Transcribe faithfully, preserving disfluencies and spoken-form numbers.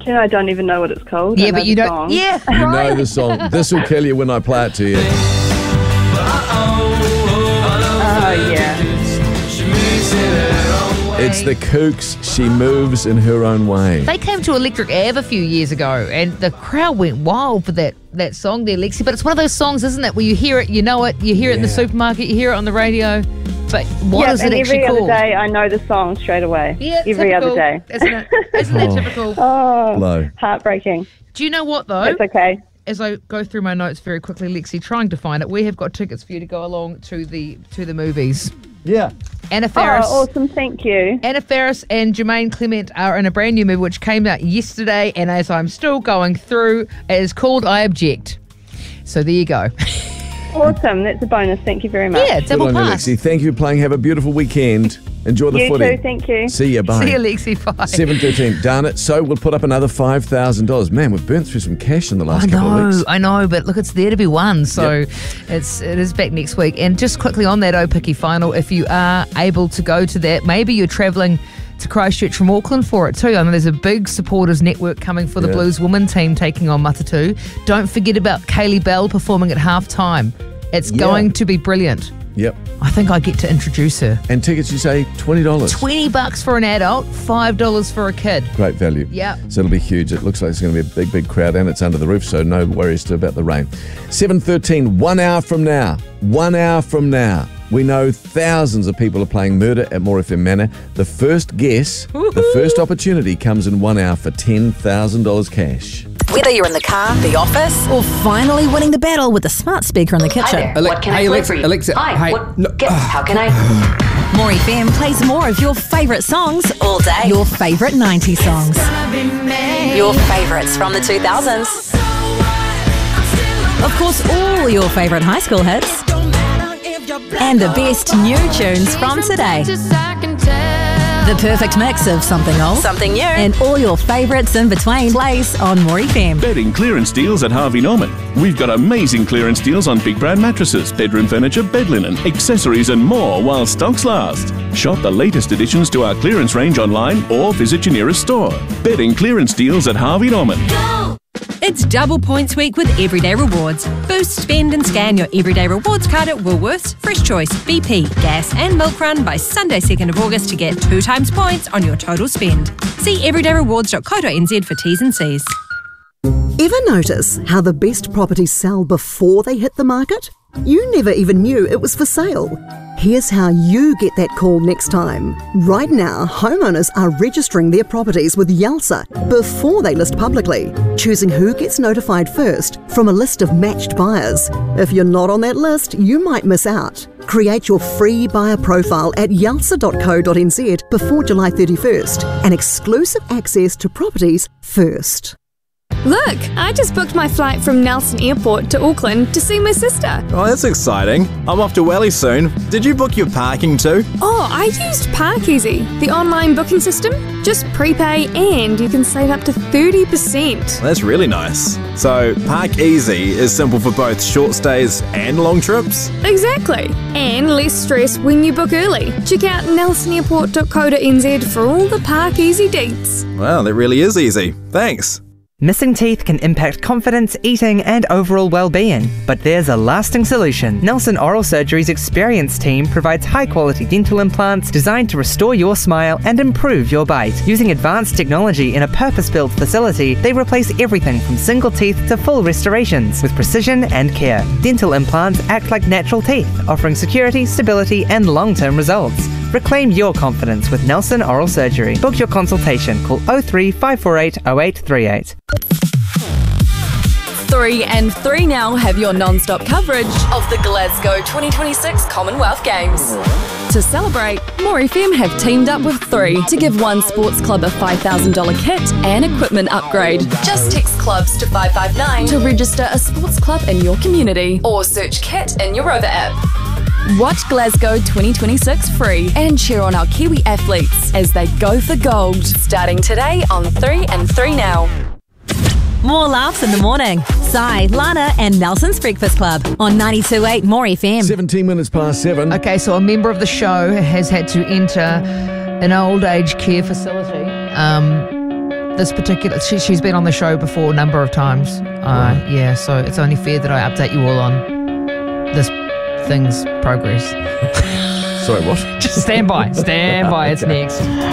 Do you know, I don't even know what it's called. Yeah, I know but you the don't. song. Yeah, You right. know the song. This will kill you when I play it to you. Oh, yeah. It's the Kooks. She moves in her own way. They came to Electric Ave a few years ago, and the crowd went wild for that, that song there, Lexi. But it's one of those songs, isn't it, where you hear it, you know it, you hear it in the Yeah. supermarket, you hear it on the radio. But what yeah, is and it actually every called? other day I know the song straight away. Yeah, every typical, other day. Isn't it? Isn't that Oh. typical? Oh, Blow. heartbreaking. Do you know what, though? It's okay. As I go through my notes very quickly, Lexi, trying to find it, we have got tickets for you to go along to the to the movies. Yeah. Anna Faris. Oh, awesome. Thank you. Anna Faris and Jermaine Clement are in a brand new movie which came out yesterday, and as I'm still going through, it is called I Object. So there you go. Awesome. That's a bonus. Thank you very much. Yeah, Good double on you, pass. Lexi. Thank you for playing. Have a beautiful weekend. Enjoy the You footy. too. Thank you. See you. Bye. See you, Lexi. Bye. seven thirteen. Darn it. So we'll put up another five thousand dollars. Man, we've burnt through some cash in the last I couple of know, weeks. I know, but look, it's there to be won, so Yep. it's it is back next week. And just quickly on that O Picky final, if you are able to go to that, maybe you're travelling to Christchurch from Auckland for it too. I know there's a big supporters network coming for the Yeah. Blues women team taking on Matatu. Don't forget about Kaylee Bell performing at half time. It's Yeah. going to be brilliant. Yep. I think I get to introduce her. And tickets, you say twenty dollars. twenty bucks for an adult, five dollars for a kid. Great value. Yep. So it'll be huge. It looks like it's going to be a big, big crowd, and it's under the roof, so no worries about the rain. seven thirteen, one hour from now. One hour from now. We know thousands of people are playing Murder at More F M Manor. The first guess, the first opportunity comes in one hour for ten thousand dollars cash. Whether you're in the car, the office, or finally winning the battle with the smart speaker in the kitchen. Hi there. what can I play for you? Alexa, Hi. hey, What, no, get, how can I? More F M plays more of your favourite songs all day. Your favourite nineties songs. Your favourites from the two thousands. Of course, all your favourite high school hits. And the best new tunes from today. The perfect mix of something old, something new, and all your favourites in between plays on More F M. Bedding clearance deals at Harvey Norman. We've got amazing clearance deals on big brand mattresses, bedroom furniture, bed linen, accessories and more while stocks last. Shop the latest additions to our clearance range online or visit your nearest store. Bedding clearance deals at Harvey Norman. It's double points week with Everyday Rewards. Boost, spend and scan your Everyday Rewards card at Woolworths, Fresh Choice, B P, Gas and Milk Run by Sunday second of August to get two times points on your total spend. See everyday rewards dot co dot n z for T's and C's. Ever notice how the best properties sell before they hit the market? You never even knew it was for sale. Here's how you get that call next time. Right now, homeowners are registering their properties with Yalsa before they list publicly, choosing who gets notified first from a list of matched buyers. If you're not on that list, you might miss out. Create your free buyer profile at yalsa dot co dot n z before July thirty-first and exclusive access to properties first. Look, I just booked my flight from Nelson Airport to Auckland to see my sister. Oh, that's exciting. I'm off to Welly soon. Did you book your parking too? Oh, I used Parkeasy, the online booking system. Just prepay and you can save up to thirty percent. That's really nice. So, Park Easy is simple for both short stays and long trips? Exactly. And less stress when you book early. Check out nelson airport dot co dot n z for all the Parkeasy deets. Wow, that really is easy. Thanks. Missing teeth can impact confidence, eating and overall well-being, but there's a lasting solution. Nelson Oral Surgery's experienced team provides high-quality dental implants designed to restore your smile and improve your bite. Using advanced technology in a purpose-built facility, they replace everything from single teeth to full restorations with precision and care. Dental implants act like natural teeth, offering security, stability and long-term results. Reclaim your confidence with Nelson Oral Surgery. Book your consultation. Call oh three five four eight oh eight three eight. Three and three now have your non-stop coverage of the Glasgow twenty twenty-six Commonwealth Games. To celebrate, More F M have teamed up with Three to give one sports club a five thousand dollars kit and equipment upgrade. Just text clubs to five five nine to register a sports club in your community or search kit in your Rover app. Watch Glasgow twenty twenty-six free and cheer on our Kiwi athletes as they go for gold. Starting today on Three and Three Now. More laughs in the morning. Sai, Lana and Nelson's Breakfast Club on ninety-two point eight More F M. seventeen minutes past seven. Okay, so a member of the show has had to enter an old age care facility. Um, this particular. She, she's been on the show before a number of times. Uh, Right. Yeah, so it's only fair that I update you all on this thing's progress. Sorry, what? Just stand by. Stand by. It's next.